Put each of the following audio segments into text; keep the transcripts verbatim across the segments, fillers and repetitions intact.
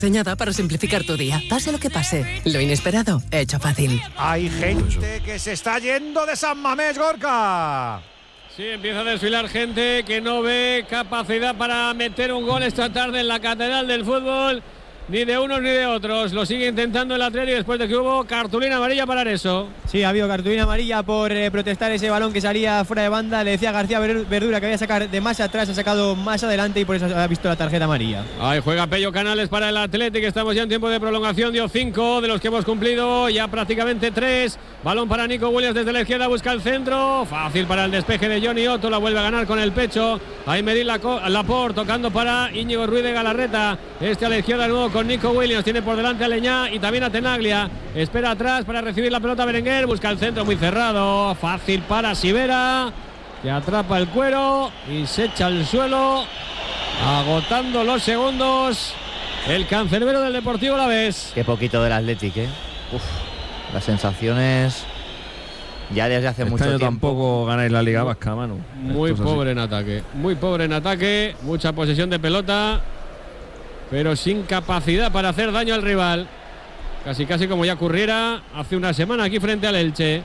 Diseñada para simplificar tu día, pase lo que pase. Lo inesperado, hecho fácil. Hay gente que se está yendo de San Mamés, Gorka. Sí, empieza a desfilar gente que no ve capacidad para meter un gol esta tarde en la Catedral del Fútbol, ni de unos ni de otros. Lo sigue intentando el Atleti después de que hubo cartulina amarilla para eso. Sí, ha habido cartulina amarilla por eh, protestar ese balón que salía fuera de banda. Le decía García Verdura que había que sacar de más atrás, ha sacado más adelante y por eso ha visto la tarjeta amarilla. Ahí juega Pello Canales para el Atleti, que estamos ya en tiempo de prolongación. Dio cinco de los que hemos cumplido, ya prácticamente tres. Balón para Nico Williams desde la izquierda, busca el centro. Fácil para el despeje de Johnny Otto, la vuelve a ganar con el pecho. Ahí Medir Laporte tocando para Íñigo Ruiz de Galarreta. Este a la izquierda de nuevo con Nico Williams, tiene por delante a Leñá y también a Tenaglia. Espera atrás para recibir la pelota Berenguer, busca el centro muy cerrado. Fácil para Sivera, que atrapa el cuero y se echa al suelo, agotando los segundos. El cancerbero del Deportivo Alavés. Qué poquito del Athletic, ¿eh? Uf, las sensaciones ya desde hace este mucho año tiempo. Tampoco ganáis la Liga Vasca, mano. Muy pobre en ataque, muy pobre en ataque, mucha posesión de pelota, pero sin capacidad para hacer daño al rival. Casi casi como ya ocurriera hace una semana aquí frente al Elche.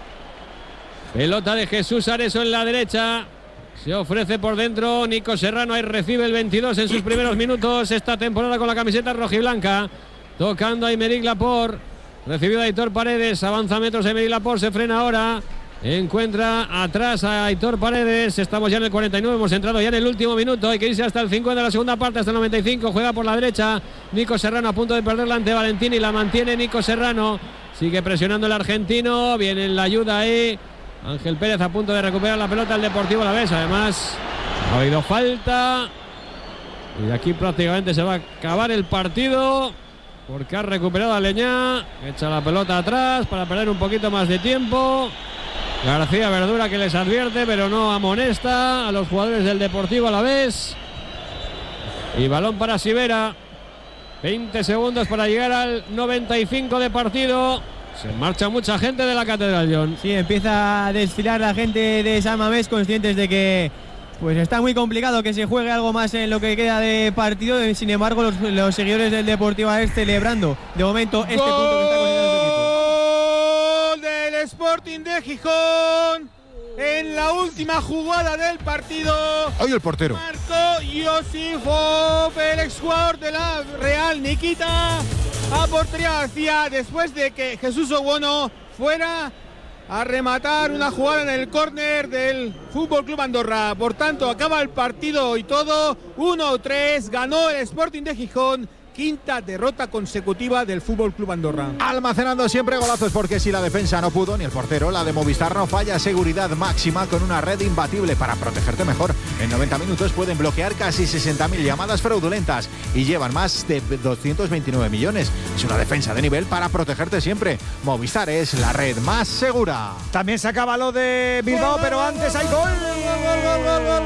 Pelota de Jesús Areso en la derecha. Se ofrece por dentro Nico Serrano. Ahí recibe el veintidós en sus primeros minutos esta temporada con la camiseta rojiblanca. Tocando a Aymeric Laporte. Recibido a Aitor Paredes. Avanza metros Aymeric Laporte. Se frena ahora. Encuentra atrás a Aitor Paredes. Estamos ya en el cuarenta y nueve. Hemos entrado ya en el último minuto. Hay que irse hasta el cincuenta de la segunda parte, hasta el noventa y cinco. Juega por la derecha Nico Serrano, a punto de perderla ante Valentini. La mantiene Nico Serrano. Sigue presionando el argentino. Viene en la ayuda ahí Ángel Pérez, a punto de recuperar la pelota. El Deportivo Alavés. Además ha habido falta y aquí prácticamente se va a acabar el partido, porque ha recuperado a Leñá. Echa la pelota atrás para perder un poquito más de tiempo. García Verdura, que les advierte, pero no amonesta a los jugadores del Deportivo Alavés. Y balón para Sivera. veinte segundos para llegar al noventa y cinco de partido. Se marcha mucha gente de la Catedral, John. Sí, empieza a desfilar la gente de San Mamés, conscientes de que pues está muy complicado que se juegue algo más en lo que queda de partido. Sin embargo, los, los seguidores del Deportivo Alavés celebrando de momento este ¡Gol! punto que está consiguiendo su equipo. Del Sporting de Gijón en la última jugada del partido. Hoy el portero Marco Yosifov, el exjugador de la Real, Nikita, a portería vacía después de que Jesús Obono fuera a rematar una jugada en el córner del Fútbol Club Andorra. Por tanto, acaba el partido y todo. uno tres, ganó el Sporting de Gijón. Quinta derrota consecutiva del Fútbol Club Andorra. Almacenando siempre golazos, porque si la defensa no pudo, ni el portero, la de Movistar no falla. Seguridad máxima con una red imbatible para protegerte mejor. En noventa minutos pueden bloquear casi sesenta mil llamadas fraudulentas y llevan más de doscientos veintinueve millones. Es una defensa de nivel para protegerte siempre. Movistar es la red más segura. También se acaba lo de Bilbao, pero antes hay gol. Gol, gol, gol, gol,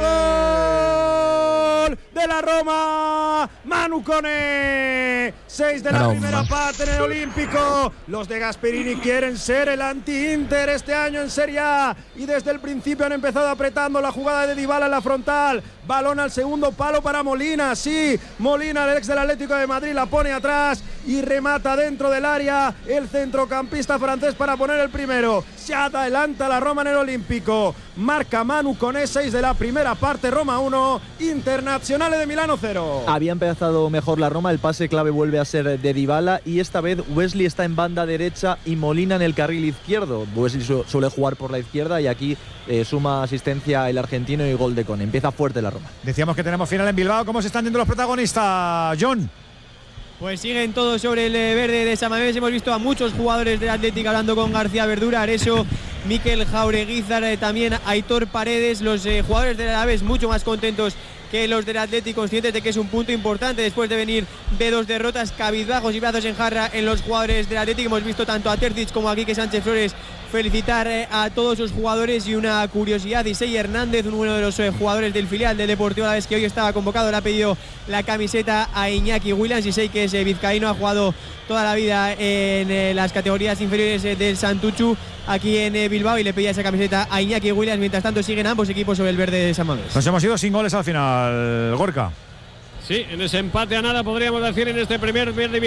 gol de la Roma. Manu Koné. Seis de la Roma. primera parte en el Olímpico. Los de Gasperini quieren ser el anti-Inter este año en Serie A y desde el principio han empezado apretando la jugada de Dybala en la frontal. Balón al segundo palo para Molina. Sí, Molina, el ex del Atlético de Madrid, la pone atrás y remata dentro del área el centrocampista francés para poner el primero. Se adelanta la Roma en el Olímpico. Marca Manu Koné, seis de la primera parte. Roma uno, Internazionale de Milano cero. Había empezado mejor la Roma, el pase clave vuelve a ser de Dybala y esta vez Wesley está en banda derecha y Molina en el carril izquierdo. Wesley su suele jugar por la izquierda y aquí eh, suma asistencia el argentino y gol de Koné. Empieza fuerte la Roma. Decíamos que tenemos final en Bilbao. ¿Cómo se están yendo los protagonistas, John? Pues siguen todos sobre el verde de San Mamés. Hemos visto a muchos jugadores del Atlético hablando con García Verdura, Areso, Mikel Jaureguizar, eh, también Aitor Paredes. Los eh, jugadores del Alavés mucho más contentos que los del Atlético, conscientes de que es un punto importante después de venir de dos derrotas. Cabizbajos y brazos en jarra en los jugadores del Atlético. Hemos visto tanto a Terzic como a Quique Sánchez Flores felicitar eh, a todos sus jugadores. Y una curiosidad, Isei Hernández, uno de los eh, jugadores del filial del Deportivo Alavés que hoy estaba convocado, le ha pedido la camiseta a Iñaki Williams. Isei, que es eh, vizcaíno, ha jugado toda la vida en eh, las categorías inferiores eh, del Santuchu aquí en eh, Bilbao y le pedía esa camiseta a Iñaki Williams. Mientras tanto siguen ambos equipos sobre el verde de San Mamés. Nos hemos ido sin goles al final, Gorka. Sí, en ese empate a nada podríamos decir en este primer viernes.